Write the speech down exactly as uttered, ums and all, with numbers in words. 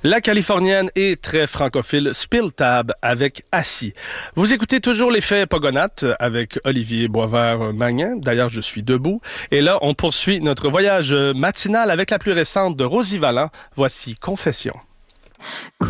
La Californienne et très francophile Spill Tab avec Assis. Vous écoutez toujours l'effet Pogonates avec Olivier Boisvert-Magnin. D'ailleurs, je suis debout. Et là, on poursuit notre voyage matinal avec la plus récente de Rosie Valland. Voici Confession.